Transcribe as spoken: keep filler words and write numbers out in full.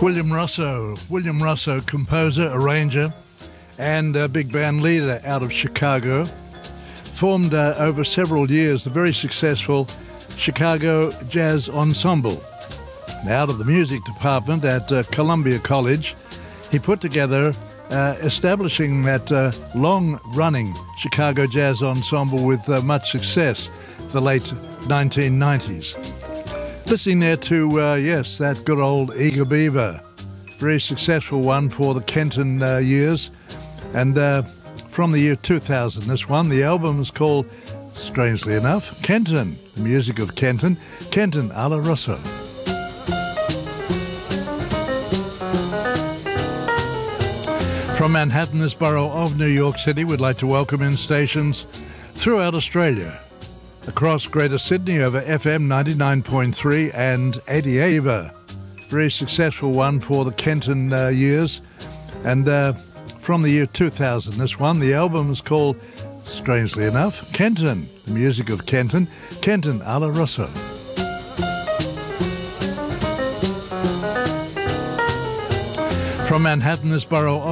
William Russo. William Russo, composer, arranger, and a big band leader out of Chicago. Formed uh, over several years the very successful Chicago Jazz Ensemble. And out of the music department at uh, Columbia College, he put together uh, establishing that uh, long-running Chicago Jazz Ensemble with uh, much success the late nineteen nineties. Listening there to, uh, yes, that good old Eager Beaver. Very successful one for the Kenton uh, years. And uh, from the year two thousand, this one, the album is called, strangely enough, Kenton. The music of Kenton. Kenton a la Russo. From Manhattan, this borough of New York City, we'd like to welcome in stations throughout Australia. Across Greater Sydney over F M ninety-nine point three and eighty-eight. Very successful one for the Kenton uh, years. And uh, from the year two thousand, this one, the album is called, strangely enough, Kenton. The music of Kenton. Kenton a la Russo. From Manhattan, this borough of